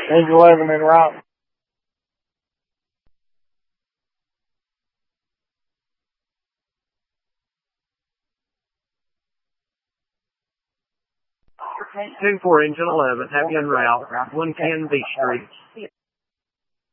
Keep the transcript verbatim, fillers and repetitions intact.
Engine eleven en route. two four Engine eleven, have you en route, one ten Beach Street.